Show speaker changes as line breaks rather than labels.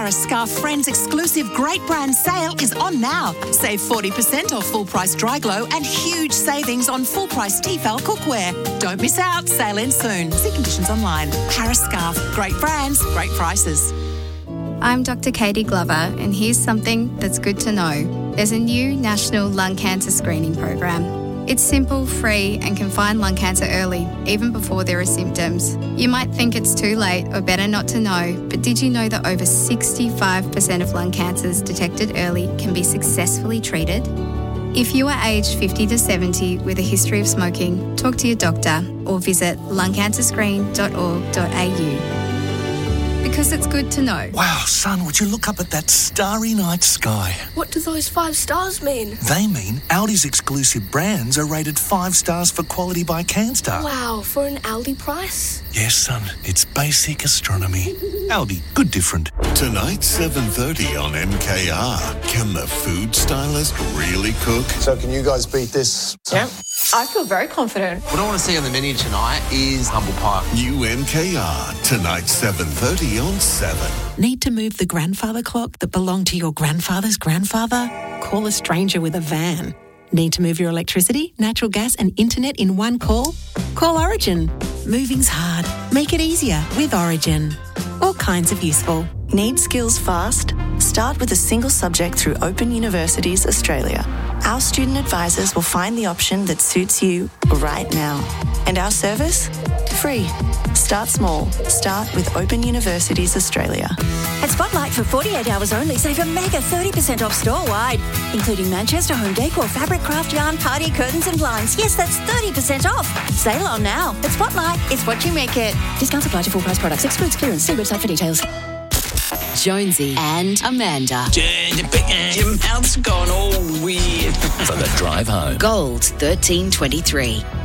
Harris Scarfe Friends exclusive great brand sale is on now. Save 40% off full price Dry Glow and huge savings on full price Tefal cookware. Don't miss out. Sale ends soon. See conditions online. Harris Scarfe. Great brands, great prices.
I'm Dr. Katie Glover, and here's something that's good to know. There's a new national lung cancer screening program. It's simple, free, and can find lung cancer early, even before there are symptoms. You might think it's too late or better not to know, but did you know that over 65% of lung cancers detected early can be successfully treated? If you are aged 50 to 70 with a history of smoking, talk to your doctor or visit lungcancerscreen.org.au. Because it's good to know.
Wow, son, would you look up at that starry night sky?
What do those 5 stars mean?
They mean Aldi's exclusive brands are rated 5 stars for quality by CanStar.
Wow, for an Aldi price?
Yes, son, it's basic astronomy. Aldi, good different.
Tonight, 7:30 on MKR. Can the food stylist really cook?
So can you guys beat this?
Yep. I feel very confident.
What I want to see on the menu tonight is humble pie.
New MKR. Tonight, 7:30 on 7.
Need to move the grandfather clock that belonged to your grandfather's grandfather? Call a stranger with a van. Need to move your electricity, natural gas and internet in one call? Call Origin. Moving's hard. Make it easier with Origin. All kinds of useful.
Need skills fast? Start with a single subject through Open Universities Australia. Our student advisors will find the option that suits you right now. And our service? Free. Start small. Start with Open Universities Australia.
At Spotlight for 48 hours only, save a mega 30% off store-wide, including Manchester home decor, fabric, craft yarn, party curtains and blinds. Yes, that's 30% off. Sale on now. At Spotlight, it's what you make it. Discounts apply to full price products. Excludes clearance. See website for details.
Jonesy and Amanda.
Your mouth's gone all weird.
For the drive home. Gold 1323.